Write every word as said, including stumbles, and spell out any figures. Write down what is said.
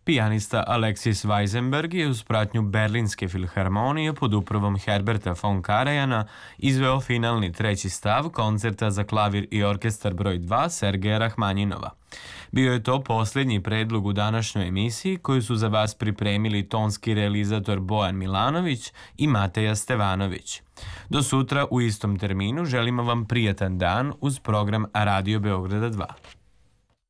Pijanista Alexis Weissenberg je uz pratnju Berlinske filharmonije pod upravom Herberta von Karajana izveo finalni treći stav koncerta za klavir i orkestar broj dva Sergeja Rahmanjinova. Bio je to posljednji predlog u današnjoj emisiji koju su za vas pripremili tonski realizator Bojan Milanović i Mateja Stevanović. Do sutra u istom terminu želimo vam prijatan dan uz program Radio Beograda dva.